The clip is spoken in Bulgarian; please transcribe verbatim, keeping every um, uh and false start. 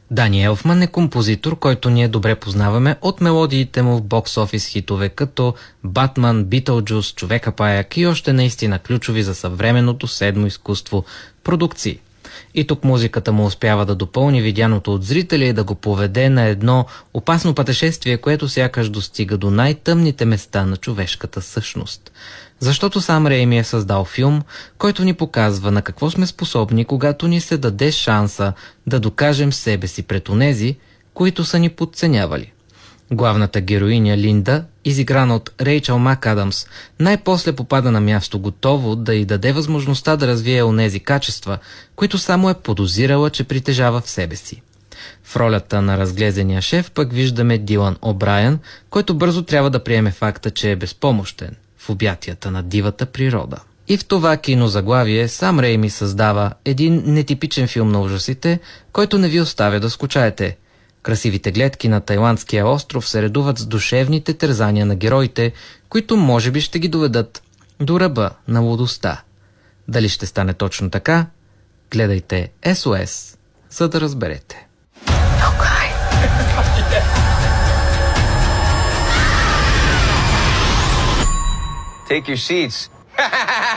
Дани Елфман е композитор, който ние добре познаваме от мелодиите му в бокс-офис хитове като Батман, Битлджус, Човека паяк и още наистина ключови за съвременното седмо изкуство продукции. И тук музиката му успява да допълни видяното от зрителя и да го поведе на едно опасно пътешествие, което сякаш достига до най-тъмните места на човешката същност. Защото сам Рейми е създал филм, който ни показва на какво сме способни, когато ни се даде шанса да докажем себе си пред онези, които са ни подценявали. Главната героиня Линда, изиграна от Рейчъл МакАдамс, най-после попада на място готово да й даде възможността да развие онези качества, които само е подозирала, че притежава в себе си. В ролята на разглезения шеф пък виждаме Дилан О'Брайен, който бързо трябва да приеме факта, че е безпомощен в обятията на дивата природа. И в това кинозаглавие сам Рейми създава един нетипичен филм на ужасите, който не ви оставя да скучаете. Красивите гледки на тайландския остров се редуват с душевните тързания на героите, които може би ще ги доведат до ръба на лудостта. Дали ще стане точно така? Гледайте Ес О Ес, за да разберете. Take your seats.